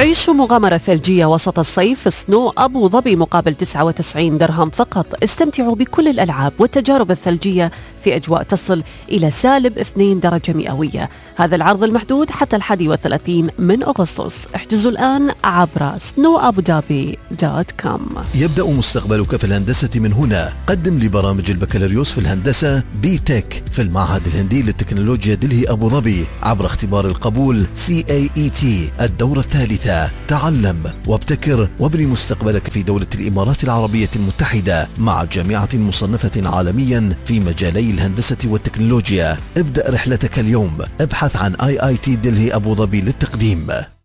عيشوا مغامرة ثلجية وسط الصيف سنو أبو ظبي مقابل 99 درهم فقط. استمتعوا بكل الألعاب والتجارب الثلجية في أجواء تصل إلى -2 درجة مئوية. هذا العرض المحدود حتى 31 من أغسطس. احجزوا الآن عبر snowabudhabi.com. يبدأ مستقبلك في الهندسة من هنا. قدم لبرامج البكالوريوس في الهندسة بي-تك في المعهد الهندي للتكنولوجيا دلهي أبو ظبي عبر اختبار القبول CAET الدورة الثالثة. تعلم وابتكر وابني مستقبلك في دولة الإمارات العربية المتحدة مع جامعة مصنفة عالميا في مجالي الهندسة والتكنولوجيا. ابدأ رحلتك اليوم. ابحث عن IIT دلهي أبو ظبي للتقديم.